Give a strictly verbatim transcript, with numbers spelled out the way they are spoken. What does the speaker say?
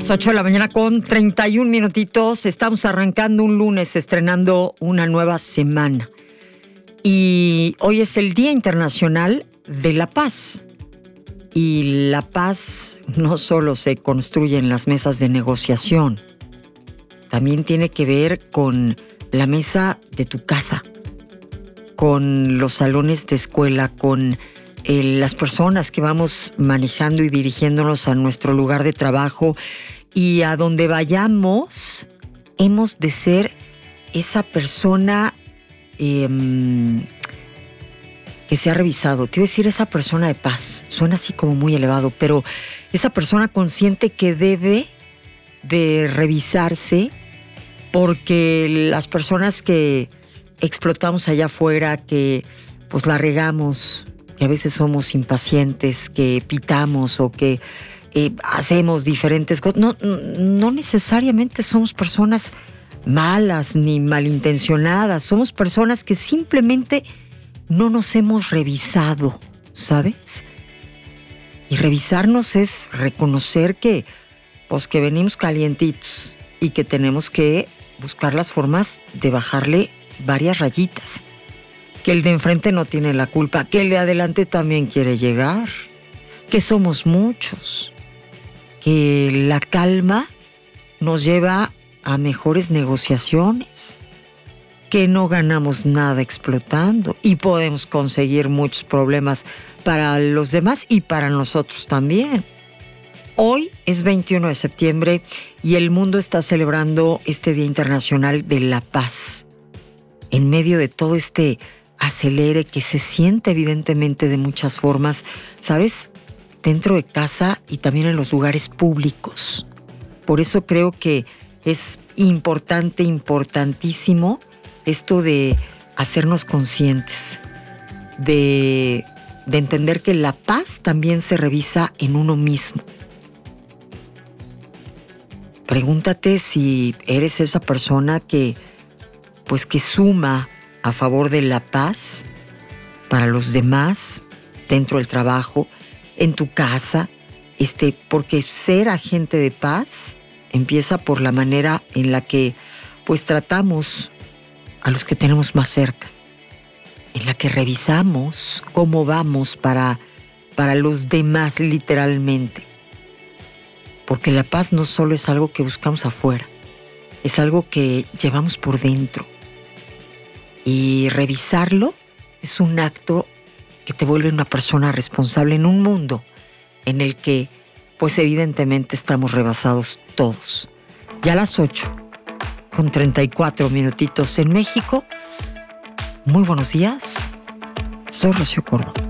las ocho de la mañana con treinta y un minutitos. Estamos arrancando un lunes, estrenando una nueva semana. Y hoy es el Día Internacional de la Paz. Y la paz no solo se construye en las mesas de negociación, también tiene que ver con la mesa de tu casa, con los salones de escuela, con eh, las personas que vamos manejando y dirigiéndonos a nuestro lugar de trabajo, y a donde vayamos hemos de ser esa persona eh, que se ha revisado. Te iba a decir esa persona de paz, suena así como muy elevado, pero esa persona consciente que debe de revisarse, porque las personas que explotamos allá afuera, que pues la regamos, que a veces somos impacientes, que pitamos o que eh, hacemos diferentes cosas, no, no necesariamente somos personas malas ni malintencionadas, somos personas que simplemente no nos hemos revisado, ¿sabes? Y revisarnos es reconocer que, pues, que venimos calientitos y que tenemos que buscar las formas de bajarle varias rayitas. Que el de enfrente no tiene la culpa, que el de adelante también quiere llegar, que somos muchos, que la calma nos lleva a mejores negociaciones, que no ganamos nada explotando y podemos conseguir muchos problemas para los demás y para nosotros también. Hoy es veintiuno de septiembre y el mundo está celebrando este Día Internacional de la Paz. En medio de todo este acelere que se siente evidentemente de muchas formas, ¿sabes? Dentro de casa y también en los lugares públicos. Por eso creo que es importante, importantísimo esto de hacernos conscientes, de, de entender que la paz también se revisa en uno mismo. Pregúntate si eres esa persona que, pues, que suma a favor de la paz para los demás, dentro del trabajo, en tu casa, este, porque ser agente de paz empieza por la manera en la que, pues, tratamos a los que tenemos más cerca, en la que revisamos cómo vamos para, para los demás literalmente. Porque la paz no solo es algo que buscamos afuera, es algo que llevamos por dentro. Y revisarlo es un acto que te vuelve una persona responsable en un mundo en el que, pues evidentemente, estamos rebasados todos. Ya a las ocho, con treinta y cuatro minutitos en México. Muy buenos días. Soy Rocío Córdoba.